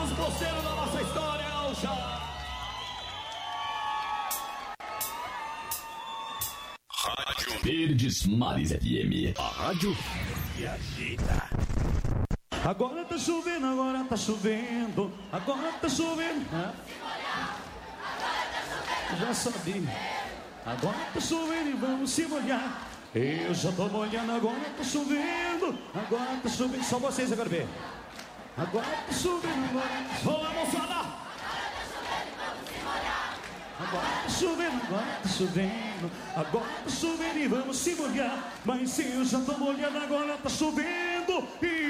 os bolseiros da nossa história, Alja. Rádio Verdes Mares FM, a rádio que agita. Agora tá chovendo, agora tá chovendo, agora tá chovendo. Já sabia. Agora tá chovendo e vamos se molhar. Eu já tô molhando, agora tá chovendo. Agora tá chovendo, só vocês eu quero ver. Agora tá chovendo, agora tá chovendo. Vamos lá, moçada! Agora tá chovendo, agora tá chovendo. Agora tá chovendo e vamos se molhar. Mas se eu já tô molhando, agora tá chovendo. E